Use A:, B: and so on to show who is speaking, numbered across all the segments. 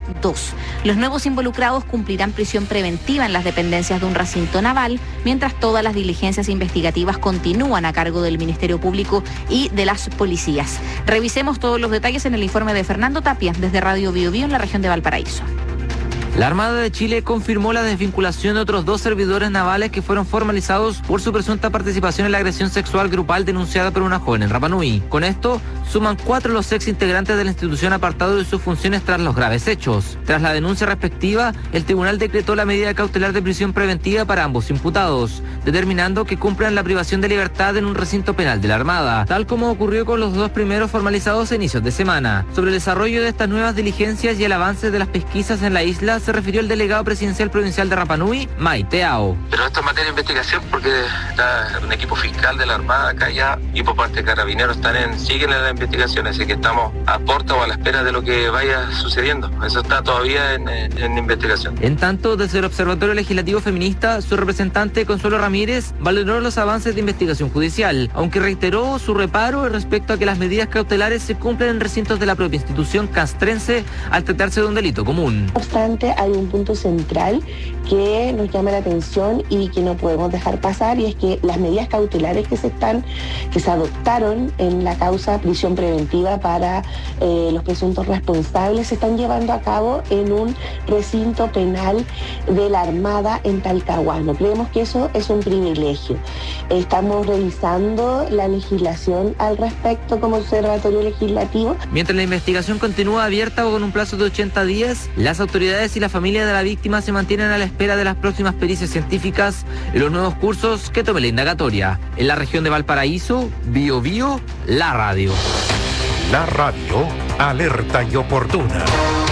A: 2. Los nuevos involucrados cumplirán prisión preventiva en las dependencias de un recinto naval, mientras todas las diligencias investigativas continúan a cargo del Ministerio Público y de las policías. Revisemos todos los detalles en el informe de Fernando Tapia, desde Radio Bio Bio en la región de Valparaíso.
B: La Armada de Chile confirmó la desvinculación de otros 2 servidores navales que fueron formalizados por su presunta participación en la agresión sexual grupal denunciada por una joven en Rapa Nui. Con esto, suman 4 los ex integrantes de la institución apartados de sus funciones tras los graves hechos. Tras la denuncia respectiva, el tribunal decretó la medida cautelar de prisión preventiva para ambos imputados, determinando que cumplan la privación de libertad en un recinto penal de la Armada, tal como ocurrió con los 2 primeros formalizados a inicios de semana. Sobre el desarrollo de estas nuevas diligencias y el avance de las pesquisas en la isla, se refirió el delegado presidencial provincial de Rapa Nui, Maite Ao.
C: Pero esto es materia de investigación porque está un equipo fiscal de la Armada acá ya y por parte de Carabineros siguen en la investigación, así que estamos a puerta o a la espera de lo que vaya sucediendo. Eso está todavía en investigación.
B: En tanto, desde el Observatorio Legislativo Feminista, su representante Consuelo Ramírez valoró los avances de investigación judicial, aunque reiteró su reparo respecto a que las medidas cautelares se cumplen en recintos de la propia institución castrense al tratarse de un delito común.
D: No obstante, hay un punto central que nos llama la atención y que no podemos dejar pasar, y es que las medidas cautelares que se adoptaron en la causa prisión preventiva para los presuntos responsables se están llevando a cabo en un recinto penal de la Armada en Talcahuano. Creemos que eso es un privilegio. Estamos revisando la legislación al respecto como observatorio legislativo.
B: Mientras la investigación continúa abierta o con un plazo de 80 días, las autoridades y la familia de la víctima se mantienen a la espera de las próximas pericias científicas y los nuevos cursos que tome la indagatoria. En la región de Valparaíso, Bio Bio, la radio.
E: La radio, alerta y oportuna.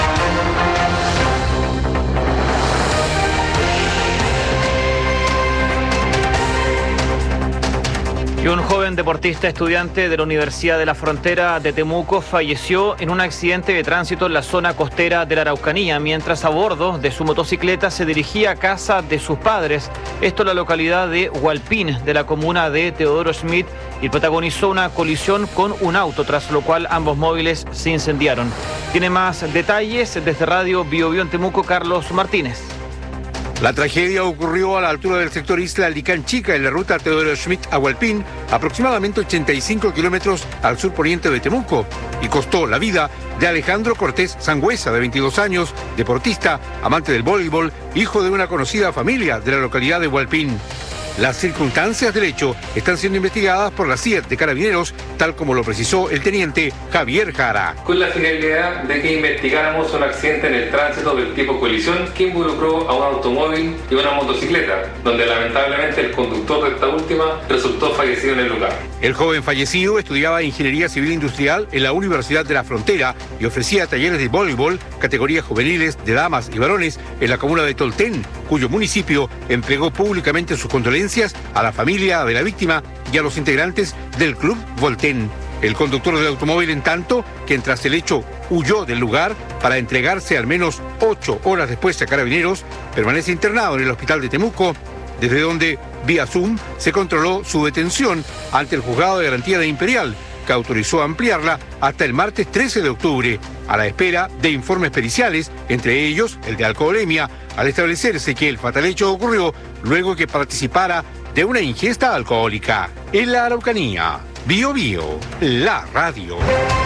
F: Y un joven deportista estudiante de la Universidad de la Frontera de Temuco falleció en un accidente de tránsito en la zona costera de la Araucanía, mientras a bordo de su motocicleta se dirigía a casa de sus padres, esto en la localidad de Hualpín, de la comuna de Teodoro Schmidt, y protagonizó una colisión con un auto, tras lo cual ambos móviles se incendiaron. Tiene más detalles desde Radio Bio Bio en Temuco, Carlos Martínez.
G: La tragedia ocurrió a la altura del sector Isla Licán Chica, en la ruta Teodoro Schmidt a Hualpín, aproximadamente 85 kilómetros al sur poniente de Temuco, y costó la vida de Alejandro Cortés Sangüesa, de 22 años, deportista, amante del voleibol, hijo de una conocida familia de la localidad de Hualpín. Las circunstancias del hecho están siendo investigadas por la CIA de Carabineros, tal como lo precisó el teniente Javier Jara.
H: Con la finalidad de que investigáramos un accidente en el tránsito del tipo colisión que involucró a un automóvil y una motocicleta, donde lamentablemente el conductor de esta última resultó fallecido en el lugar.
G: El joven fallecido estudiaba Ingeniería Civil Industrial en la Universidad de la Frontera y ofrecía talleres de voleibol, categorías juveniles de damas y varones en la comuna de Tolten, cuyo municipio entregó públicamente sus condolencias a la familia de la víctima y a los integrantes del Club Volten. El conductor del automóvil, en tanto, quien tras el hecho huyó del lugar para entregarse al menos 8 horas después a Carabineros, permanece internado en el hospital de Temuco, desde donde, vía Zoom, se controló su detención ante el Juzgado de Garantía de Imperial, que autorizó ampliarla hasta el martes 13 de octubre, a la espera de informes periciales, entre ellos el de alcoholemia, al establecerse que el fatal hecho ocurrió luego que participara de una ingesta alcohólica. En la Araucanía, Bio Bio, la radio.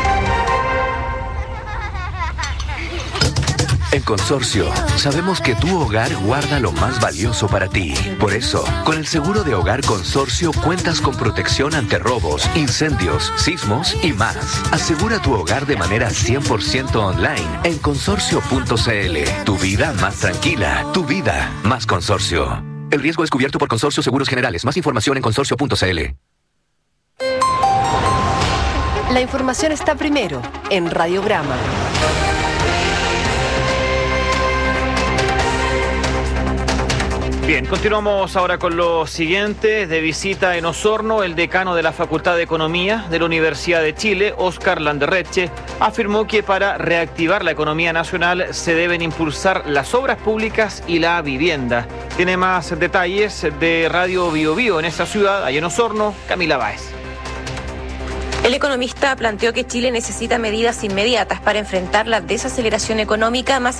I: En Consorcio, sabemos que tu hogar guarda lo más valioso para ti. Por eso, con el seguro de hogar Consorcio cuentas con protección ante robos, incendios, sismos y más. Asegura tu hogar de manera 100% online en consorcio.cl. Tu vida más tranquila, tu vida más Consorcio. El riesgo es cubierto por Consorcio Seguros Generales. Más información en consorcio.cl.
J: La información está primero en Radiograma.
F: Bien, continuamos ahora con lo siguiente. De visita en Osorno, el decano de la Facultad de Economía de la Universidad de Chile, Óscar Landerreche, afirmó que para reactivar la economía nacional se deben impulsar las obras públicas y la vivienda. Tiene más detalles de Radio Bio Bio en esa ciudad, allá en Osorno, Camila Báez.
K: El economista planteó que Chile necesita medidas inmediatas para enfrentar la desaceleración económica más